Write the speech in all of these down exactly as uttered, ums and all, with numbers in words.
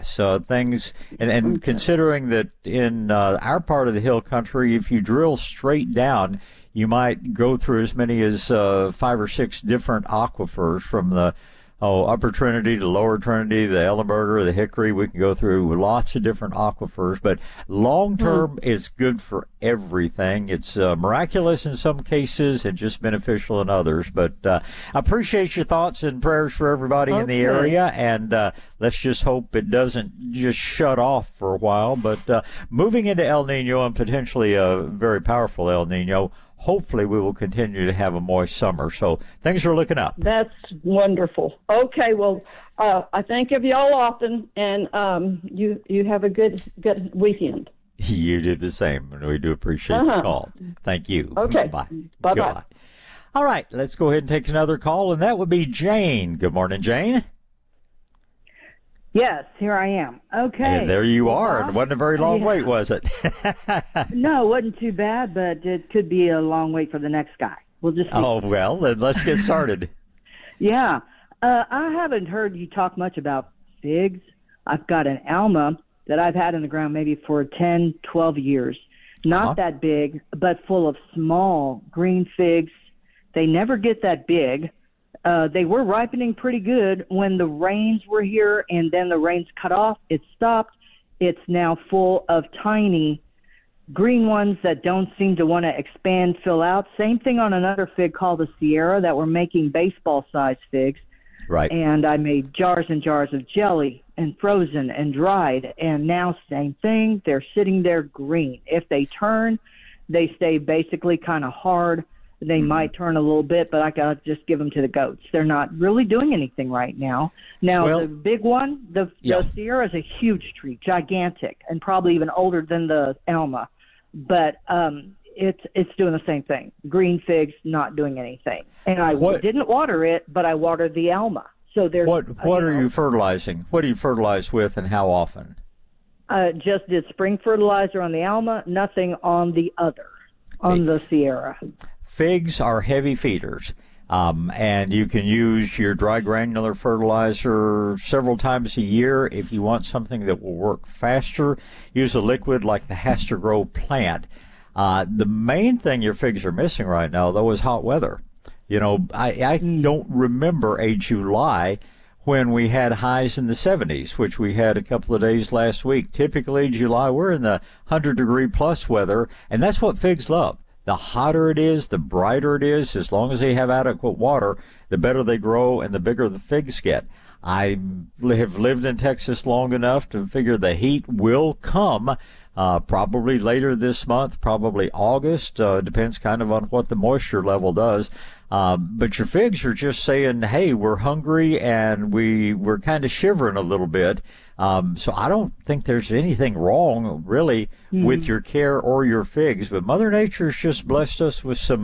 yes. Uh, things, and, and Okay. considering that in uh, our part of the hill country, if you drill straight down, you might go through as many as uh, five or six different aquifers from the oh, Upper Trinity to Lower Trinity, the Ellenberger, the Hickory. We can go through lots of different aquifers, but long term, mm. it's good for everything. It's uh, miraculous in some cases and just beneficial in others. But uh, I appreciate your thoughts and prayers for everybody okay. in the area, and uh, let's just hope it doesn't just shut off for a while. But uh, moving into El Nino, and potentially a very powerful El Nino, hopefully we will continue to have a moist summer. So things are looking up. That's wonderful. Okay, well, uh, I think of y'all often, and um, you you have a good good weekend. You do the same, and we do appreciate uh-huh. the call. Thank you. Okay. Bye. Bye-bye. Goodbye. All right, let's go ahead and take another call, and that would be Jane. Good morning, Jane. Yes, here I am. Okay. And there you are. It wasn't a very long yeah. wait, was it? No, it wasn't too bad, but it could be a long wait for the next guy. We'll just see. Oh, well, then let's get started. Yeah. Uh, I haven't heard you talk much about figs. I've got an Alma that I've had in the ground maybe for ten, twelve years. Not uh-huh. that big, but full of small green figs. They never get that big. Uh, they were ripening pretty good when the rains were here, and then the rains cut off. It stopped. It's now full of tiny green ones that don't seem to want to expand, fill out. Same thing on another fig called the Sierra that were making baseball-sized figs. Right. And I made jars and jars of jelly and frozen and dried, and now same thing. They're sitting there green. If they turn, they stay basically kind of hard. They mm-hmm. might turn a little bit, but I gotta just give them to the goats. They're not really doing anything right now. Now, well, the big one, the, yeah. the Sierra is a huge tree, gigantic, and probably even older than the Alma. But um, it's it's doing the same thing. Green figs not doing anything. And I what, didn't water it, but I watered the Alma. So there's what what uh, are you know, you fertilizing? What do you fertilize with, and how often? Uh, just did spring fertilizer on the Alma, nothing on the other, on the Sierra. Figs are heavy feeders, um, and you can use your dry granular fertilizer several times a year. If you want something that will work faster, use a liquid like the Hastrogrow plant. Uh, the main thing your figs are missing right now, though, is hot weather. You know, I, I don't remember a July when we had highs in the seventies, which we had a couple of days last week. Typically, July, we're in the one hundred degree plus weather, and that's what figs love. The hotter it is, the brighter it is. As long as they have adequate water, the better they grow and the bigger the figs get. I have lived in Texas long enough to figure the heat will come, uh, probably later this month, probably August. Uh, depends kind of on what the moisture level does. Um, but your figs are just saying, hey, we're hungry and we, we're kind of shivering a little bit. Um, so I don't think there's anything wrong, really, mm-hmm. with your care or your figs. But Mother Nature's just blessed us with some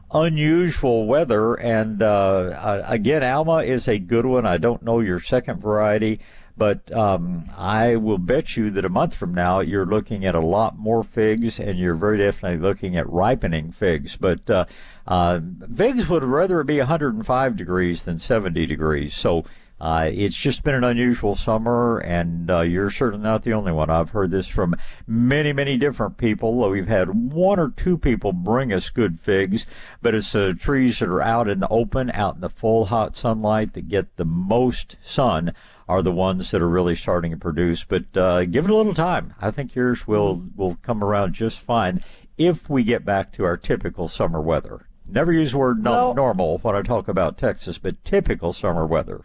unusual weather. And, uh, uh, again, Alma is a good one. I don't know your second variety, but um, I will bet you that a month from now you're looking at a lot more figs, and you're very definitely looking at ripening figs. But uh, uh, figs would rather it be one hundred five degrees than seventy degrees. So uh, it's just been an unusual summer, and uh, you're certainly not the only one. I've heard this from many, many different people. We've had one or two people bring us good figs, but it's uh, trees that are out in the open, out in the full hot sunlight that get the most sun are the ones that are really starting to produce. But uh, give it a little time. I think yours will, will come around just fine if we get back to our typical summer weather. Never use the word no, well, normal when I talk about Texas, but typical summer weather.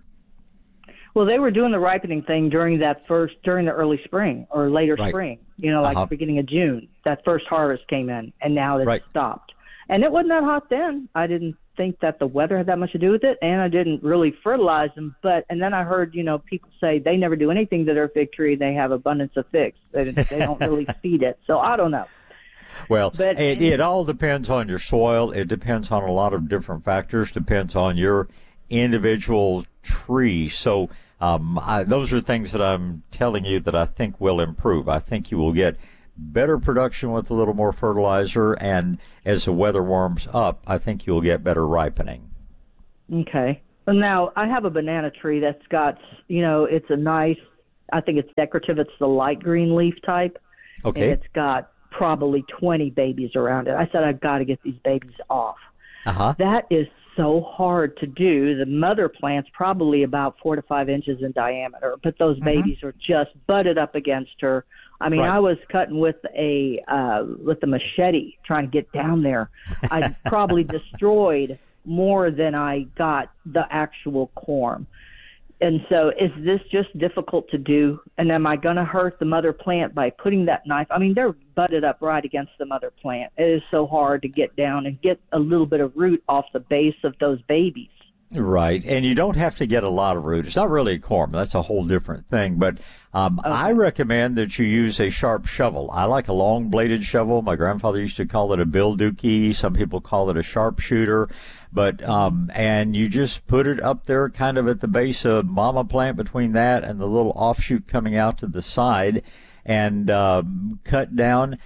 Well, they were doing the ripening thing during that first, during the early spring or later right. spring, you know, like uh-huh. the beginning of June. That first harvest came in, and now it's right. stopped. And it wasn't that hot then. I didn't think that the weather had that much to do with it, and I didn't really fertilize them. But and then I heard, you know, people say they never do anything to their fig tree. They have abundance of figs. They, they don't really feed it. So I don't know. Well, but, it, it all depends on your soil. It depends on a lot of different factors. Depends on your individual tree. So um, I, those are things that I'm telling you that I think will improve. I think you will get better production with a little more fertilizer, and as the weather warms up, I think you'll get better ripening. Okay. Well, now, I have a banana tree that's got, you know, it's a nice I think it's decorative. It's the light green leaf type. Okay. And it's got probably twenty babies around it. I said, I've got to get these babies off. Uh-huh. That is so hard to do. The mother plant's probably about four to five inches in diameter, but those mm-hmm. babies are just butted up against her. I mean, right. I was cutting with a uh, with a machete trying to get down there. I probably destroyed more than I got the actual corm. And so is this just difficult to do? And am I going to hurt the mother plant by putting that knife? I mean, they're butted up right against the mother plant. It is so hard to get down and get a little bit of root off the base of those babies. Right, and you don't have to get a lot of root. It's not really a corm. That's a whole different thing. But um, okay. I recommend that you use a sharp shovel. I like a long-bladed shovel. My grandfather used to call it a bilduki. Some people call it a sharpshooter. But um, and you just put it up there kind of at the base of mama plant between that and the little offshoot coming out to the side and uh, cut down.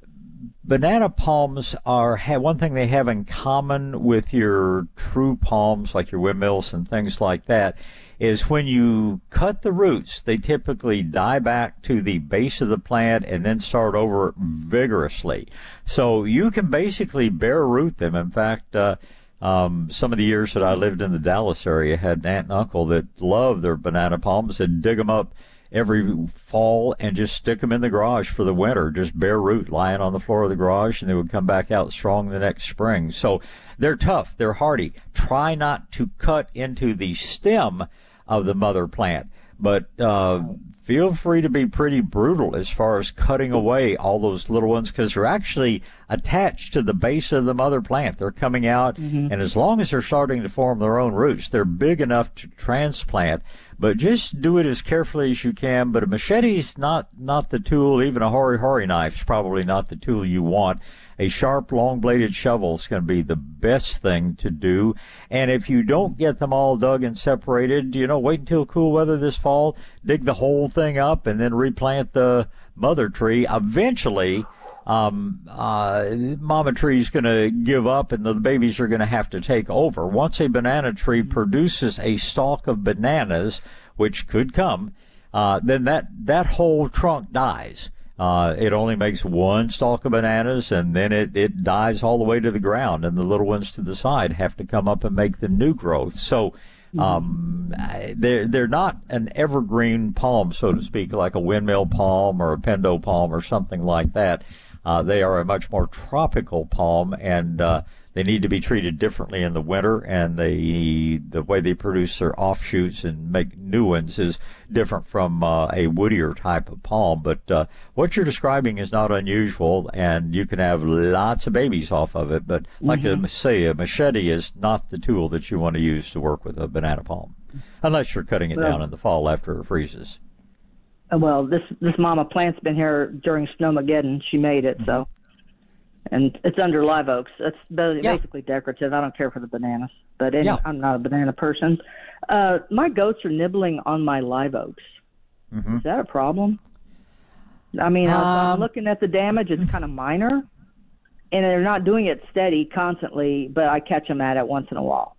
Banana palms are one thing they have in common with your true palms, like your windmills and things like that, is when you cut the roots, they typically die back to the base of the plant and then start over vigorously. So you can basically bare root them. In fact, uh, um, some of the years that I lived in the Dallas area, had an aunt and uncle that loved their banana palms and dig them up every fall and just stick them in the garage for the winter, just bare root lying on the floor of the garage, and they would come back out strong the next spring. So they're tough, they're hardy. Try not to cut into the stem of the mother plant, but uh, feel free to be pretty brutal as far as cutting away all those little ones, because they're actually attached to the base of the mother plant. They're coming out, mm-hmm. and as long as they're starting to form their own roots, they're big enough to transplant. But just do it as carefully as you can. But a machete's not, not the tool. Even a hori-hori knife's probably not the tool you want. A sharp, long-bladed shovel is going to be the best thing to do. And if you don't get them all dug and separated, you know, wait until cool weather this fall, dig the whole thing up, and then replant the mother tree. Eventually, um, uh, mama tree's going to give up and the babies are going to have to take over. Once a banana tree produces a stalk of bananas, which could come, uh, then that, that whole trunk dies. Uh, it only makes one stalk of bananas, and then it, it dies all the way to the ground, and the little ones to the side have to come up and make the new growth. So, um, they're, they're not an evergreen palm, so to speak, like a windmill palm or a pendo palm or something like that. Uh, they are a much more tropical palm, and uh, they need to be treated differently in the winter, and they, the way they produce their offshoots and make new ones is different from uh, a woodier type of palm. But uh, what you're describing is not unusual, and you can have lots of babies off of it. But like mm-hmm. I say, a machete is not the tool that you want to use to work with a banana palm, unless you're cutting it well, down in the fall after it freezes. Well, this this mama plant's been here during Snowmageddon. She made it, mm-hmm. so. And it's under live oaks. That's basically yeah. decorative. I don't care for the bananas, but any, yeah. I'm not a banana person. Uh, my goats are nibbling on my live oaks. Mm-hmm. Is that a problem? I mean, um, I'm looking at the damage. It's kind of minor, and they're not doing it steady constantly, but I catch them at it once in a while.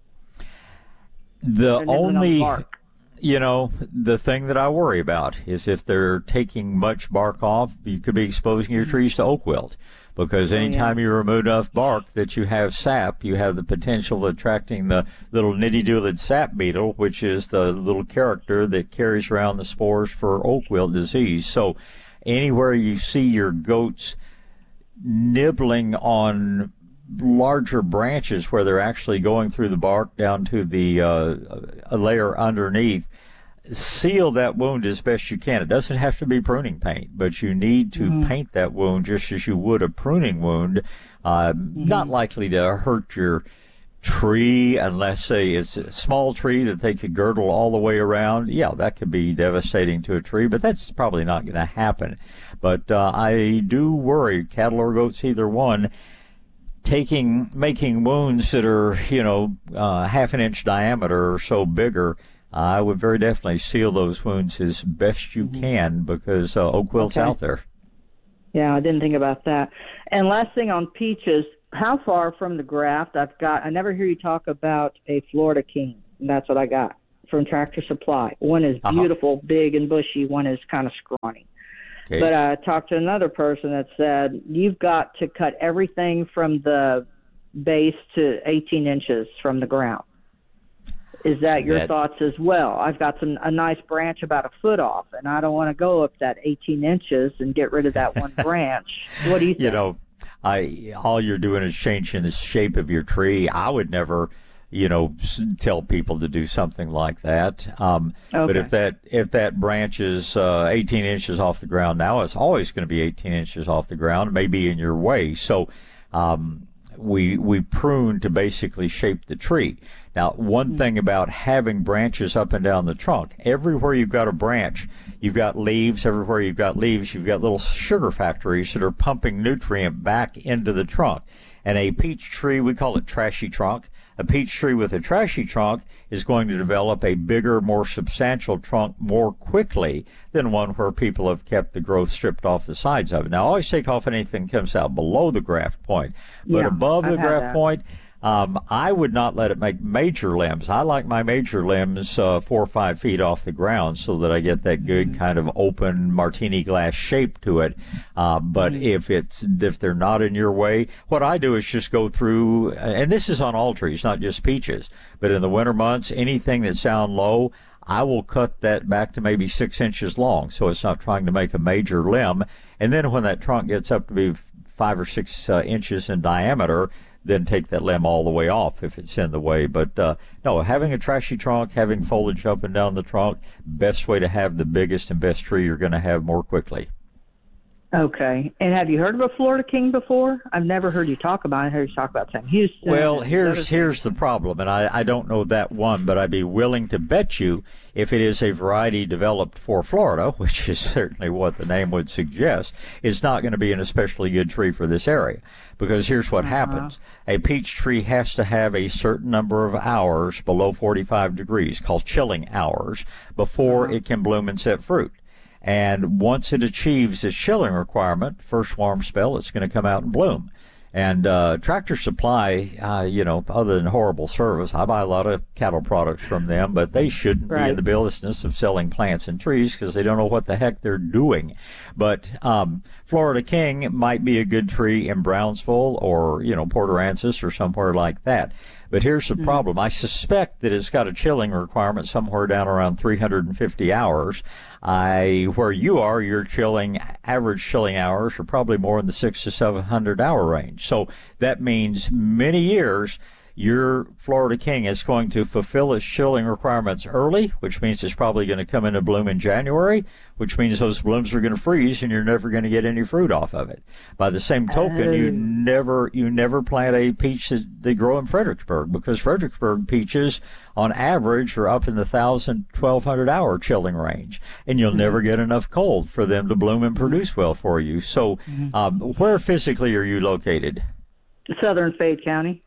The only... You know, the thing that I worry about is if they're taking much bark off, you could be exposing your trees to oak wilt. Because anytime oh, yeah. you remove enough bark that you have sap, you have the potential of attracting the little nitty-doodled sap beetle, which is the little character that carries around the spores for oak wilt disease. So anywhere you see your goats nibbling on larger branches where they're actually going through the bark down to the uh, a layer underneath, seal that wound as best you can. It doesn't have to be pruning paint, but you need to mm-hmm. paint that wound just as you would a pruning wound. Uh, mm-hmm. Not likely to hurt your tree unless, say, it's a small tree that they could girdle all the way around. Yeah, that could be devastating to a tree, but that's probably not going to happen. But uh, I do worry, cattle or goats, either one, taking, making wounds that are, you know, uh, half an inch diameter or so bigger. I would very definitely seal those wounds as best you mm-hmm. can, because uh, oak wilt's okay. out there. Yeah, I didn't think about that. And last thing on peaches, how far from the graft? I've got, I never hear you talk about a Florida King, and that's what I got. from Tractor Supply. One is Uh-huh. beautiful, big and bushy. One is kind of scrawny. Okay. But I talked to another person that said, you've got to cut everything from the base to eighteen inches from the ground. Is that your That- thoughts as well? I've got some a nice branch about a foot off, and I don't want to go up that eighteen inches and get rid of that one branch. What do you think? You know, I all you're doing is changing the shape of your tree. I would never, you know, s- tell people to do something like that. Um, But Okay. if that if that branch is uh, eighteen inches off the ground now, it's always going to be eighteen inches off the ground, maybe in your way. So um, we we prune to basically shape the tree. Now, one thing about having branches up and down the trunk, everywhere you've got a branch, you've got leaves. Everywhere you've got leaves, you've got little sugar factories that are pumping nutrient back into the trunk. And a peach tree, we call it trashy trunk. A peach tree with a trashy trunk is going to develop a bigger, more substantial trunk more quickly than one where people have kept the growth stripped off the sides of it. Now, always take off anything that comes out below the graft point. But Yeah, above the I've had graft that. point, um, I would not let it make major limbs. I like my major limbs uh, four or five feet off the ground so that I get that good Mm-hmm. kind of open martini glass shape to it. Uh, but Mm-hmm. if it's if they're not in your way, what I do is just go through, and this is on all trees, not just peaches, but in the winter months, anything that's down low, I will cut that back to maybe six inches long, so it's not trying to make a major limb. And then when that trunk gets up to be five or six uh, inches in diameter, then take that limb all the way off if it's in the way. But uh, no, having a trashy trunk, having foliage up and down the trunk, best way to have the biggest and best tree you're going to have more quickly. Okay. And have you heard of a Florida King before? I've never heard you talk about it. I heard you talk about Sam Houston. Well, and here's other here's the problem, and I, I don't know that one, but I'd be willing to bet you if it is a variety developed for Florida, which is certainly what the name would suggest, it's not going to be an especially good tree for this area. Because here's what Uh-huh. happens. A peach tree has to have a certain number of hours below forty-five degrees, called chilling hours, before Uh-huh. it can bloom and set fruit. And once it achieves its chilling requirement, first warm spell, it's going to come out and bloom. And uh, Tractor Supply, uh, you know, other than horrible service, I buy a lot of cattle products from them, but they shouldn't be Right. in the business of selling plants and trees because they don't know what the heck they're doing. But um, Florida King might be a good tree in Brownsville or, you know, Port Aransas or somewhere like that. But here's the Mm-hmm. problem. I suspect that it's got a chilling requirement somewhere down around three hundred fifty hours. I, where you are, your chilling, average chilling hours are probably more in the six to seven hundred hour range. So that means many years your Florida King is going to fulfill its chilling requirements early, which means it's probably going to come into bloom in January, which means those blooms are going to freeze and you're never going to get any fruit off of it. By the same token, you Oh. never you never plant a peach that they grow in Fredericksburg, because Fredericksburg peaches on average are up in the one thousand, twelve hundred hour chilling range, and you'll never get enough cold for them to bloom and produce well for you. So um, where physically are you located? Southern Fayette County.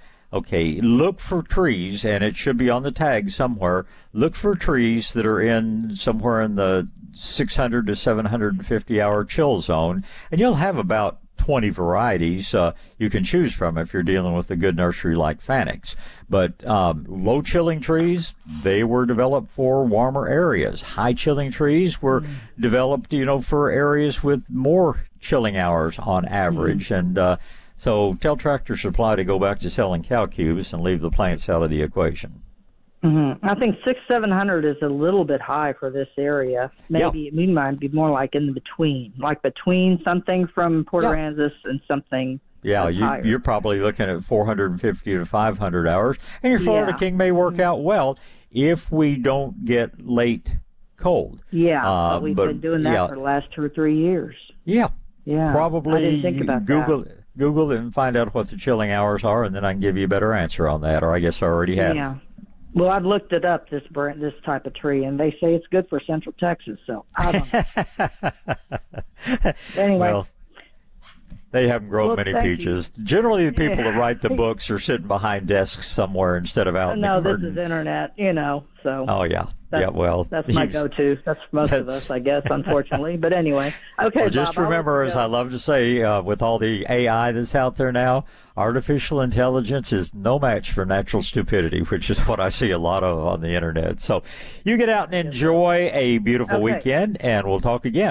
Okay, look for trees, and it should be on the tag somewhere. Look for trees that are in somewhere in the six hundred to seven hundred fifty hour chill zone, and you'll have about twenty varieties uh, you can choose from if you're dealing with a good nursery like Fanix. But um, low chilling trees, they were developed for warmer areas. High chilling trees were mm. developed, you know, for areas with more chilling hours on average, mm. and uh, so tell Tractor Supply to go back to selling cow cubes and leave the plants out of the equation. Mm-hmm. I think six, seven hundred is a little bit high for this area. Maybe Yep. we might be more like in the between, like between something from Port Yep. Aransas and something. Yeah, that's you, higher. you're probably looking at four hundred fifty to five hundred hours, and your Florida Yeah. King may work out well if we don't get late cold. Yeah, Uh, but we've but, been doing that yeah. for the last two or three years. Yeah, Yeah, probably I didn't think about Google that. Google it and find out what the chilling hours are, and then I can give you a better answer on that, or I guess I already have. Yeah. Well, I've looked it up, this brand, this type of tree, and they say it's good for Central Texas. So I don't know. Anyway, Well, they haven't grown Well, many thank you. peaches. Generally, the people Yeah. that write the books are sitting behind desks somewhere instead of out in no, the this garden. is internet, you know. So. Oh yeah, that's, yeah. Well, that's my go-to. That's for most of us, I guess, unfortunately. But anyway, okay. Well, just Bob, remember, as I love to say, uh, with all the A I that's out there now, artificial intelligence is no match for natural stupidity, which is what I see a lot of on the internet. So, you get out and enjoy a beautiful okay. weekend, and we'll talk again.